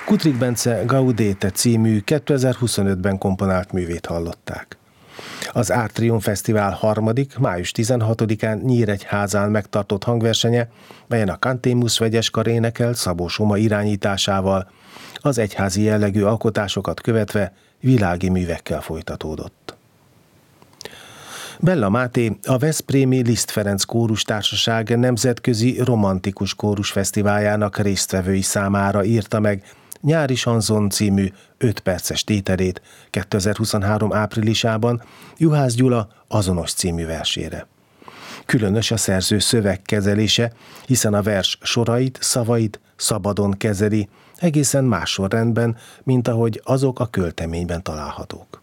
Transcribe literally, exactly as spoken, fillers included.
Kutrik Bence Gaudete című kétezer-huszonötben komponált művét hallották. Az Art Triumph Fesztivál harmadik, május tizenhatodikán Nyíregyházán megtartott hangversenye, melyen a Cantémus vegyes kar énekel Szabó Soma irányításával, az egyházi jellegű alkotásokat követve világi művekkel folytatódott. Bella Máté a Veszprémi Liszt Ferenc Kórus Társaság nemzetközi romantikus kórus fesztiváljának résztvevői számára írta meg Nyári Sanzon című öt perces tételét kétezer-huszonhárom áprilisában Juhász Gyula Azonos című versére. Különös a szerző szövegkezelése, hiszen a vers sorait, szavait szabadon kezeli, egészen más sorrendben, mint ahogy azok a költeményben találhatók.